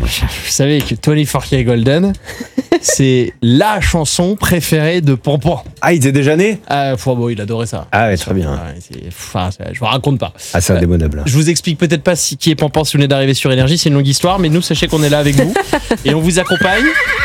vous savez que 24K Golden, c'est la chanson préférée de Pampan. Ah, il était déjà né? Il adorait ça. Ah ouais, très bien. Je vous raconte pas. Ah, c'est indémodable. Je vous explique peut-être pas qui est Pampan si vous venez d'arriver sur Énergie, c'est une longue histoire, mais nous, sachez qu'on est là avec vous et on vous accompagne.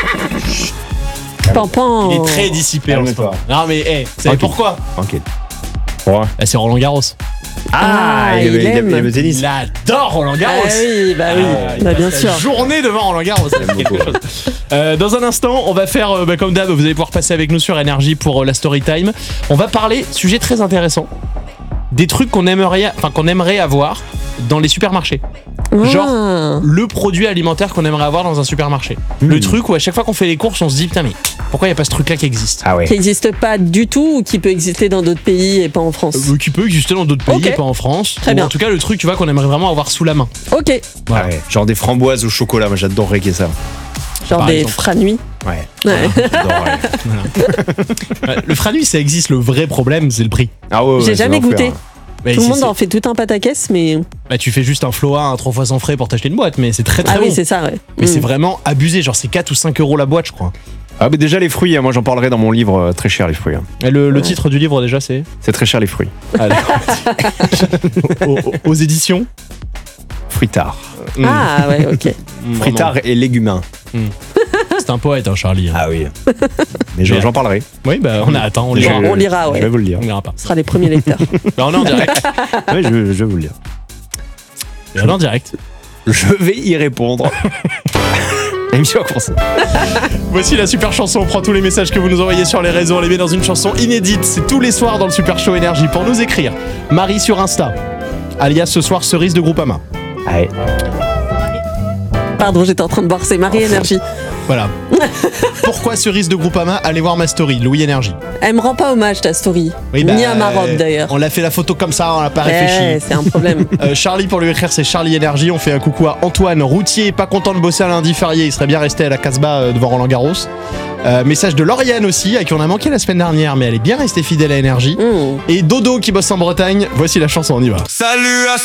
Pampan. Il est très dissipé en ce moment. Non mais, vous savez pourquoi? Tranquille. C'est Roland Garros. Il aime le tennis. Il adore Roland Garros. Ah oui, bien sûr. Journée devant Roland Garros. Quelque chose. Dans un instant, on va faire comme d'hab. Vous allez pouvoir passer avec nous sur Énergie pour la story time. On va parler sujet très intéressant. Des trucs qu'on aimerait avoir dans les supermarchés. Genre le produit alimentaire qu'on aimerait avoir dans un supermarché. Le truc où à chaque fois qu'on fait les courses, on se dit putain mais pourquoi il n'y a pas ce truc-là qui existe? Ah ouais. Qui n'existe pas du tout ou qui peut exister dans d'autres pays et pas en France? Qui peut exister dans d'autres pays et pas en France. Très bien. En tout cas le truc tu vois qu'on aimerait vraiment avoir sous la main. Ok. Voilà. Ah ouais. Genre des framboises au chocolat, moi j'adorerais qu'il y ait ça. Genre Par des exemple. franuits. Ouais. Ouais. Le Franui ça existe, le vrai problème c'est le prix. Ah ouais, J'ai jamais goûté. Bah, Tout le monde en fait tout un pataquès, mais. Bah, tu fais juste un floa, un 3 fois sans frais pour t'acheter une boîte, mais c'est très très Ah bon. oui, c'est ça, ouais. Mais c'est vraiment abusé, genre c'est 4 ou 5 euros la boîte, je crois. Ah mais déjà les fruits, moi j'en parlerai dans mon livre, très cher les fruits. Et le titre du livre déjà c'est C'est très cher les fruits. Ah, aux éditions Fruitard. Ah ouais, ok. Fruitard et légumin. C'est un poète, hein, Charlie. Ah oui. Mais j'en parlerai. Oui, bah on a attends, on Je- lira. On lira, Je vais ouais. vous le dire. On lira pas. Ce sera les premiers lecteurs. Bah, on est en direct. Ouais, je vais vous le dire. On est en direct. Je vais y répondre. Émission à commencer. Voici la super chanson. On prend tous les messages que vous nous envoyez sur les réseaux. On les met dans une chanson inédite. C'est tous les soirs dans le Super Show Énergie. Pour nous écrire, Marie sur Insta, alias ce soir cerise de Groupama. Allez. Pardon, j'étais en train de boire, c'est Marie Énergie. Voilà. Pourquoi cerise de Groupama? Allez voir ma story, Louis Énergie. Elle me rend pas hommage ta story. Oui, Ni à ma robe d'ailleurs. On l'a fait la photo comme ça, on l'a pas réfléchi. C'est un problème. Charlie pour lui écrire c'est Charlie Énergie. On fait un coucou à Antoine, routier, pas content de bosser à lundi férié. Il serait bien resté à la Casbah devant Roland Garros. Message de Lauriane aussi, à qui on a manqué la semaine dernière, mais elle est bien restée fidèle à Énergie. Et Dodo qui bosse en Bretagne. Voici la chanson, on y va. Salut à